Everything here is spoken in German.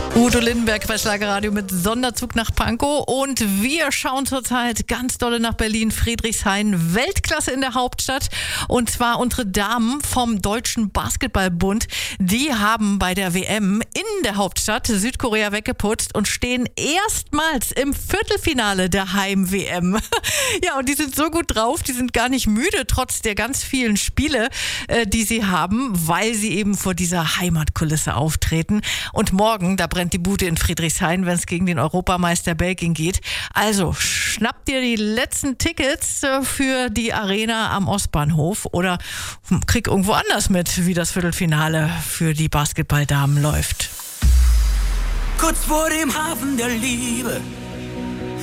Udo Lindenberg bei Schlagerradio mit Sonderzug nach Pankow und wir schauen zurzeit ganz dolle nach Berlin, Friedrichshain, Weltklasse in der Hauptstadt und zwar unsere Damen vom Deutschen Basketballbund, die haben bei der WM in der Hauptstadt Südkorea weggeputzt und stehen erstmals im Viertelfinale der Heim-WM. Ja, und die sind so gut drauf, die sind gar nicht müde, trotz der ganz vielen Spiele, die sie haben, weil sie eben vor dieser Heimatkulisse auftreten. Und morgen, da brennt die Bude in Friedrichshain, wenn es gegen den Europameister Belgien geht. Also schnappt dir die letzten Tickets für die Arena am Ostbahnhof oder krieg irgendwo anders mit, wie das Viertelfinale für die Basketballdamen läuft. Kurz vor dem Hafen der Liebe